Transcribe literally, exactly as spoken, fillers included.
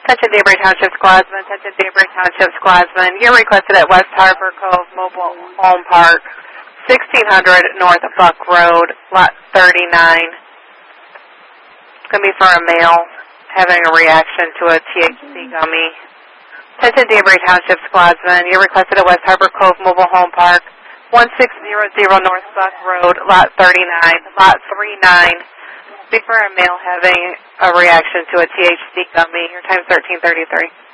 Attention Daybreak Township Squadsman, attention Daybreak Township Squadsman. You're requested at West Harbor Cove Mobile Home Park, sixteen hundred North Buck Road, lot thirty-nine. It's going to be for a male having a reaction to a T H C gummy. Attention Daybreak Township Squadsman. You're requested at West Harbor Cove Mobile Home Park, sixteen hundred North Buck Road, lot thirty-nine, lot thirty-nine. Be for a male having a reaction to a T H C gummy. Your time's thirteen thirty-three.